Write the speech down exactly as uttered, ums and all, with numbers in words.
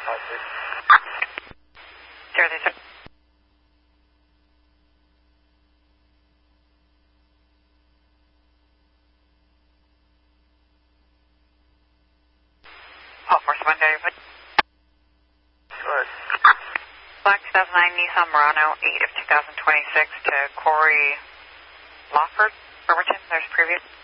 Zero three seven. Oh, four seven nine. Sure. Black two thousand nine Nissan Murano, eight of two thousand twenty-six to Corey Lawford, Bremerton. There's previous.